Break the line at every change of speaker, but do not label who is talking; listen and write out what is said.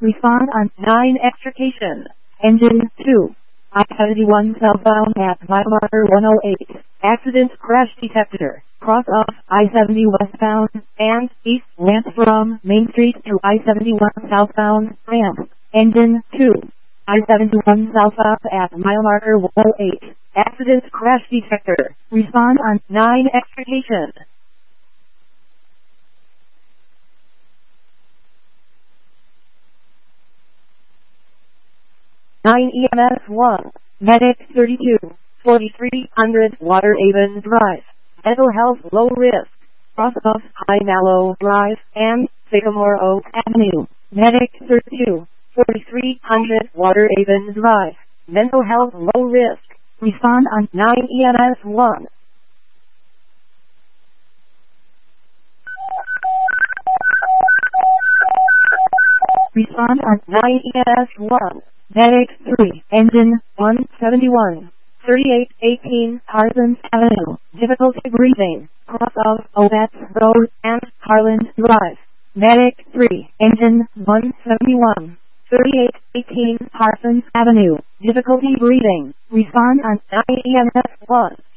Respond on 9 extrication. Engine 2. I-71 southbound at milemarker 108. Accident crash detector. Cross off I-70 westbound and east ramp from Main Street to I-71 southbound ramp. Engine 2. I-71 southbound at milemarker 108. Accident crash detector. Respond on 9 extrication. Nine EMS 1. Medic 32. 4300 Water Haven Drive. Mental health low risk. Cross off High Mallow Drive and Sycamore Oak Avenue. Medic 32. 4300 Water Haven Drive. Mental health low risk. Respond on 9 EMS 1. Respond on 9 EMS 1. Medic 3. Engine 171. 3818 Parsons Avenue. Difficulty breathing. Cross off Ovets Road and Harland Drive. Medic 3. Engine 171. 3818 Parsons Avenue. Difficulty breathing. Respond on 9 EMS 1.